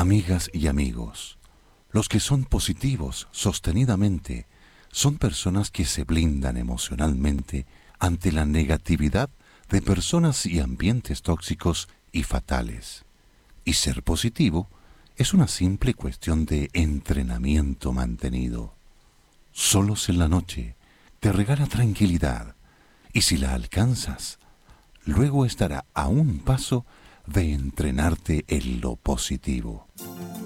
Amigas y amigos, los que son positivos sostenidamente son personas que se blindan emocionalmente ante la negatividad de personas y ambientes tóxicos y fatales. Y ser positivo es una simple cuestión de entrenamiento mantenido. Solos en la noche te regala tranquilidad y si la alcanzas, luego estará a un paso de entrenarte en lo positivo.